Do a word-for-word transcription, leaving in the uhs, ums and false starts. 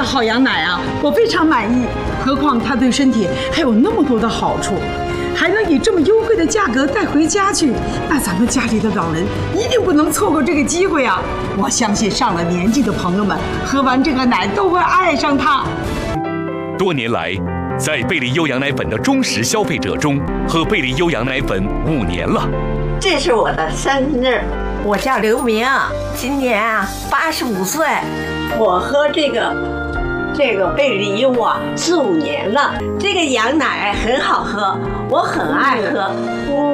好羊奶啊，我非常满意。何况它对身体还有那么多的好处，还能以这么优惠的价格带回家去，那咱们家里的老人一定不能错过这个机会啊！我相信上了年纪的朋友们喝完这个奶都会爱上它。 多年来，在贝利优羊奶粉的忠实消费者中，喝贝利优羊奶粉五年了。 这是我的生日， 我叫刘明，今年啊八十五岁。 我喝这个这个贝利优啊四五年了，这个羊奶很好喝，我很爱喝。